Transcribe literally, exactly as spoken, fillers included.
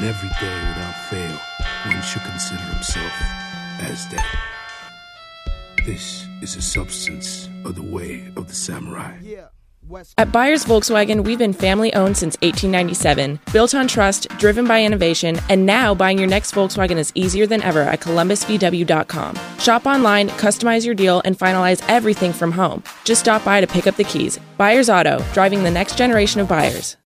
and every day without fail, one should consider himself as dead. This is a substance of the way of the samurai. At Byers Volkswagen, we've been family-owned since eighteen ninety-seven, built on trust, driven by innovation, and now buying your next Volkswagen is easier than ever at columbus v w dot com. Shop online, customize your deal, and finalize everything from home. Just stop by to pick up the keys. Byers Auto, driving the next generation of buyers.